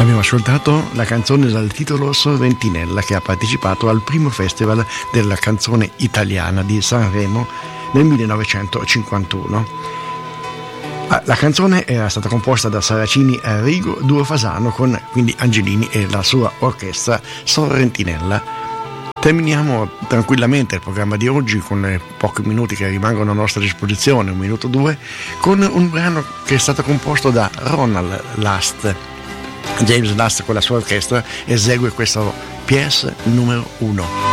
Abbiamo ascoltato la canzone dal titolo Sorrentinella, che ha partecipato al primo festival della canzone italiana di Sanremo nel 1951. La canzone era stata composta da Saracini e Arrigo, duo Fasano, con quindi Angelini e la sua orchestra Sorrentinella. Terminiamo tranquillamente il programma di oggi con pochi minuti che rimangono a nostra disposizione, 1 minuto 2, con un brano che è stato composto da Ronald Last. James Last con la sua orchestra esegue questo Pièce numero 1.